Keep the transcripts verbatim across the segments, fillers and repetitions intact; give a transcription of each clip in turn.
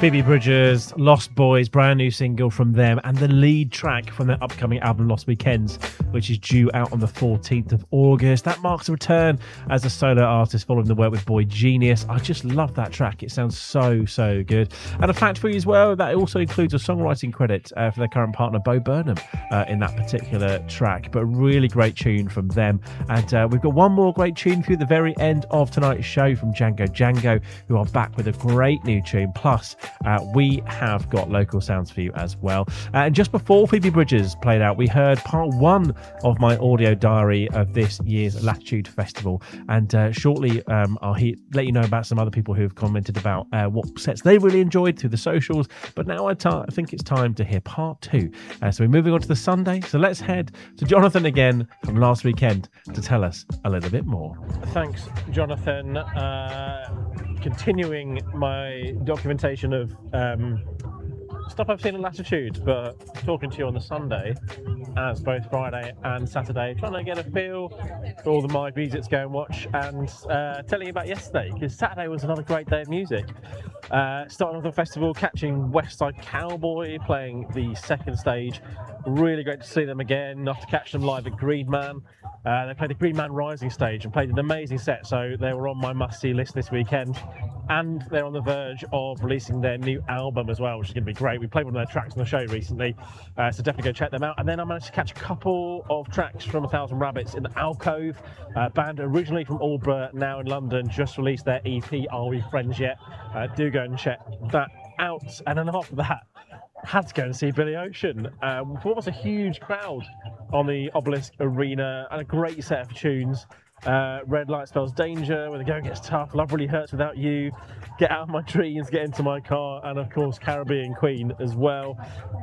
Phoebe Bridgers, Lost Boys, brand new single from them, and the lead track from their upcoming album Lost Weekends, which is due out on the fourteenth of August. That marks a return as a solo artist following the work with Boy Genius. I just love that track. It sounds so, so good. And a fact for you as well, that also includes a songwriting credit uh, for their current partner, Bo Burnham, uh, in that particular track. But a really great tune from them. And uh, we've got one more great tune for you at the very end of tonight's show from Django Django, who are back with a great new tune. Plus, uh, we have got local sounds for you as well. Uh, and just before Phoebe Bridgers played out, we heard part one of my audio diary of this year's Latitude Festival. And uh, shortly, um, I'll he- let you know about some other people who have commented about uh, what sets they really enjoyed through the socials. But now I, ta- I think it's time to hear part two. Uh, so we're moving on to the Sunday. So let's head to Jonathan again from last weekend to tell us a little bit more. Thanks, Jonathan. Uh, continuing my documentation of um, stuff I've seen in Latitude, but talking to you on the Sunday, as both Friday and Saturday, trying to get a feel for all the my visits go and watch, and uh, telling you about yesterday, because Saturday was another great day of music. Uh, starting off the festival, catching West Side Cowboy playing the second stage. Really great to see them again, after catching them live at Green Man. Uh, they played the Green Man Rising stage and played an amazing set, so they were on my must-see list this weekend. And they're on the verge of releasing their new album as well, which is going to be great. We played one of their tracks on the show recently, uh, so definitely go check them out. And then I managed to catch a couple of tracks from A Thousand Rabbits in the Alcove, uh, band originally from Aldborough, now in London, just released their E P, Are We Friends Yet? Uh, do go and check that out. And then after that, had to go and see Billy Ocean. Uh, what was a huge crowd on the Obelisk Arena, and a great set of tunes. Uh, Red Light Spells Danger, When the Going Gets Tough, Love Really Hurts Without You, Get Out of My Dreams, Get Into My Car, and of course Caribbean Queen as well.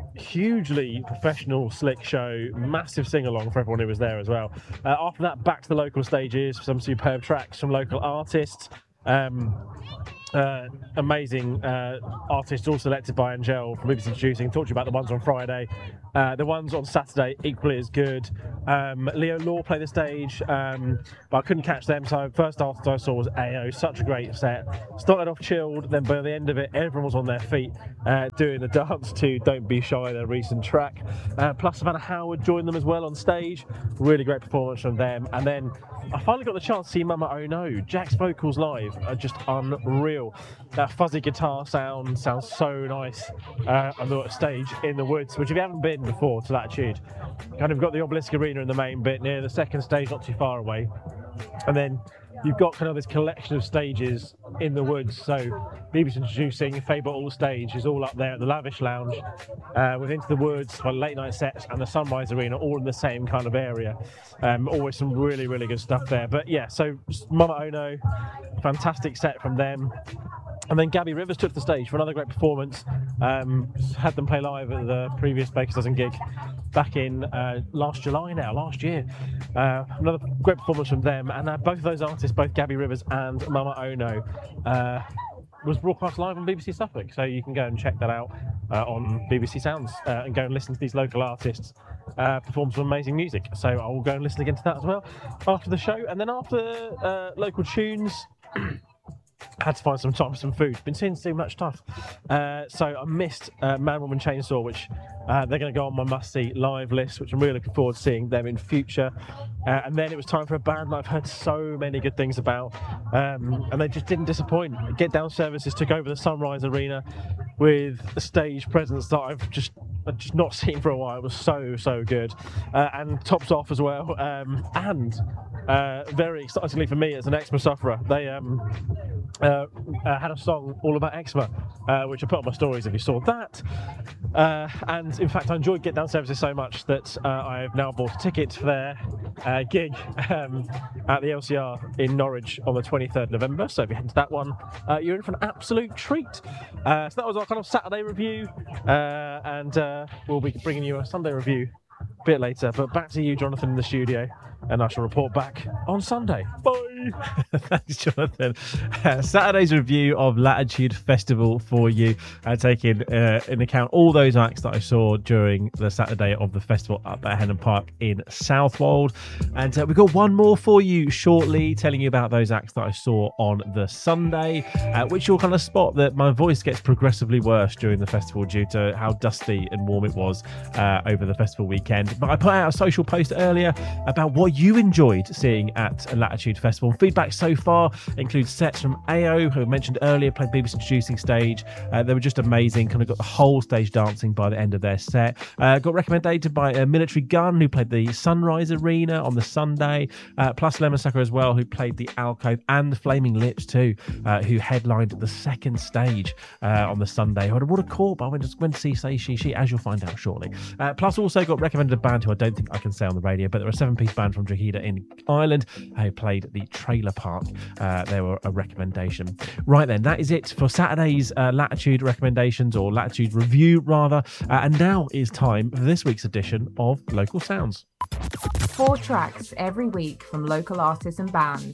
Hugely professional, slick show, massive sing-along for everyone who was there as well. Uh, after that, back to the local stages for some superb tracks from local artists. Um, uh, amazing uh, artists, all selected by Angel from B B C Introducing. Talked to you about the ones on Friday. Uh, the ones on Saturday, equally as good. Um, Leo Law played the stage, um, but I couldn't catch them. So first artist I saw was A O. Such a great set. Started off chilled, then by the end of it, everyone was on their feet uh, doing the dance to Don't Be Shy, their recent track. Uh, plus Savannah Howard joined them as well on stage. Really great performance from them. And then I finally got the chance to see Mama Oh No. Jack's vocals live are just unreal. That fuzzy guitar sound sounds so nice uh, on the stage in the woods, which if you haven't been before to Latitude, kind of got the Obelisk Arena in the main bit near the second stage, not too far away. And then you've got kind of this collection of stages in the woods. So B B C Introducing, Faber All Stage is all up there at the Lavish Lounge, uh, with Into the Woods, for late night sets, and the Sunrise Arena, all in the same kind of area. Um, always some really, really good stuff there. But yeah, so Mama Ono, fantastic set from them. And then Gabby Rivers took the stage for another great performance. Um, had them play live at the previous Baker's Dozen gig back in uh, last July now, last year. Uh, another great performance from them. And uh, both of those artists, both Gabby Rivers and Mama Ono, uh, was broadcast live on B B C Suffolk. So you can go and check that out uh, on B B C Sounds uh, and go and listen to these local artists uh, perform some amazing music. So I will go and listen again to that as well after the show. And then after uh, local tunes, had to find some time for some food. Been seeing too much stuff. Uh, so I missed uh, Man, Woman, Chainsaw, which uh, they're going to go on my must-see live list, which I'm really looking forward to seeing them in future. Uh, and then it was time for a band that I've heard so many good things about. Um, and they just didn't disappoint. Get Down Services took over the Sunrise Arena with a stage presence that I've just I've just not seen for a while. It was so, so good. Uh, and tops off as well. Um, and uh, very excitingly for me as an eczema sufferer, they um, uh, uh, had a song all about eczema, uh, which I put on my stories if you saw that. Uh, and in fact, I enjoyed Get Down Services so much that uh, I've now bought a ticket for their uh, gig um, at the L C R in Norwich on the twenty-third of November. So if you head to that one, uh, you're in for an absolute treat. Uh, so that was our kind of Saturday review, uh, and uh, we'll be bringing you a Sunday review a bit later. But back to you, Jonathan, in the studio, and I shall report back on Sunday. Bye. Thanks, Jonathan. Uh, Saturday's review of Latitude Festival for you, uh, taking uh, in account all those acts that I saw during the Saturday of the festival up at Henham Park in Southwold. And uh, we've got one more for you shortly, telling you about those acts that I saw on the Sunday, uh, which you'll kind of spot that my voice gets progressively worse during the festival due to how dusty and warm it was uh, over the festival weekend. But I put out a social post earlier about what you enjoyed seeing at Latitude Festival. Feedback so far includes sets from A O, who I mentioned earlier, played B B C Introducing Stage. Uh, they were just amazing, kind of got the whole stage dancing by the end of their set. Uh, got recommended by a Military Gun, who played the Sunrise Arena on the Sunday, uh, plus Lemon Sucker as well, who played the Alcove, and the Flaming Lips too, uh, who headlined the second stage uh, on the Sunday. What a call, but I went to, went to see Say She She, as you'll find out shortly. Uh, plus also got recommended a band who I don't think I can say on the radio, but they're a seven-piece band from Drogheda in Ireland who played the Trailer Park. Uh, they were a recommendation. Right then, that is it for Saturday's uh, Latitude recommendations, or Latitude review rather. Uh, and now is time for this week's edition of Local Sounds. Four tracks every week from local artists and bands.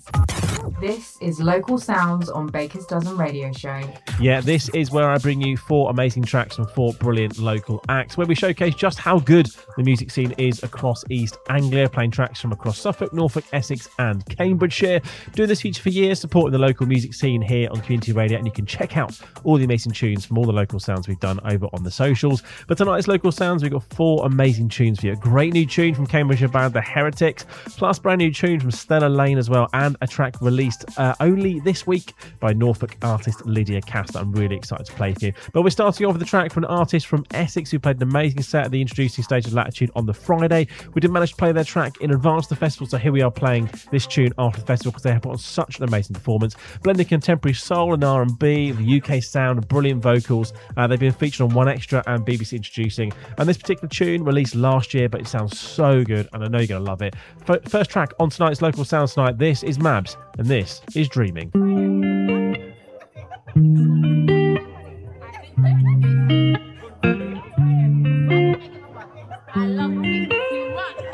This is Local Sounds on Baker's Dozen Radio Show. Yeah, this is where I bring you four amazing tracks from four brilliant local acts, where we showcase just how good the music scene is across East Anglia, playing tracks from across Suffolk, Norfolk, Essex and Cambridgeshire. Doing this feature for years, supporting the local music scene here on Community Radio, and you can check out all the amazing tunes from all the local sounds we've done over on the socials. But tonight's Local Sounds, we've got four amazing tunes for you. A great new tune from Cambridgeshire band The Heretics, plus brand new tune from Stella Lane as well, and a track released uh, only this week by Norfolk artist Lydia Cass that I'm really excited to play for you. But we're starting off with a track from an artist from Essex who played an amazing set at the Introducing Stage of Latitude on the Friday. We didn't manage to play their track in advance of the festival, so here we are playing this tune after the festival because they have put on such an amazing performance, blending contemporary soul and R and B, the U K sound, and brilliant vocals. Uh, they've been featured on One Extra and B B C Introducing, and this particular tune released last year, but it sounds so good and I know you're going to love it. F- first track on tonight's Local Sounds tonight, this is Mabs and this is Dreaming. I love you.